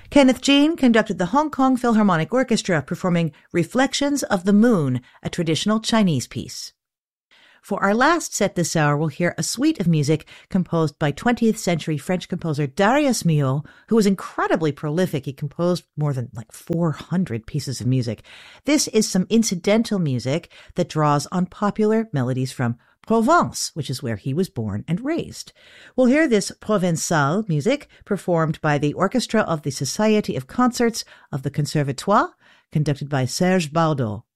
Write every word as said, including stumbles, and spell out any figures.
Kenneth Jean conducted the Hong Kong Philharmonic Orchestra performing Reflections of the Moon, a traditional Chinese piece. For our last set this hour, we'll hear a suite of music composed by twentieth century French composer Darius Milhaud, who was incredibly prolific. He composed more than like four hundred pieces of music. This is some incidental music that draws on popular melodies from Provence, which is where he was born and raised. We'll hear this Provençal music performed by the Orchestra of the Society of Concerts of the Conservatoire, conducted by Serge Bardot.